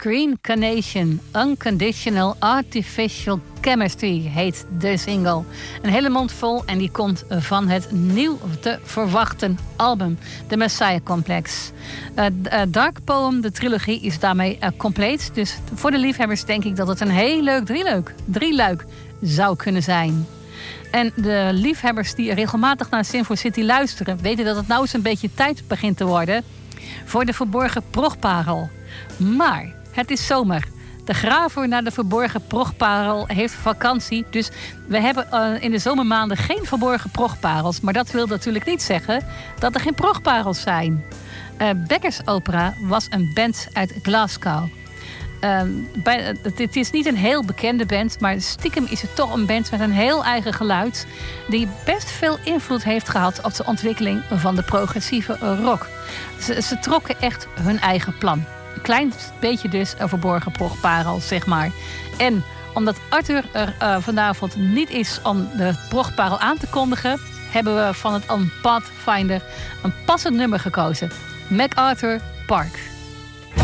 Green Carnation, Unconditional Artificial Chemistry heet de single. Een hele mond vol en die komt van het nieuw te verwachten album, The Messiah Complex. Dark Poem, de trilogie, is daarmee compleet. Dus voor de liefhebbers denk ik dat het een heel leuk drieluik zou kunnen zijn. En de liefhebbers die regelmatig naar Sin for City luisteren weten dat het nou eens een beetje tijd begint te worden voor de verborgen progparel. Maar het is zomer. De graver naar de verborgen progparel heeft vakantie. Dus we hebben in de zomermaanden geen verborgen progparels. Maar dat wil natuurlijk niet zeggen dat er geen progparels zijn. Beckers Opera was een band uit Glasgow. Het is niet een heel bekende band, maar stiekem is het toch een band met een heel eigen geluid die best veel invloed heeft gehad op de ontwikkeling van de progressieve rock. Ze trokken echt hun eigen plan. Een klein beetje dus een verborgen progparel, zeg maar. En omdat Arthur er vanavond niet is om de progparel aan te kondigen, hebben we van het album Pathfinder een passend nummer gekozen. MacArthur Park.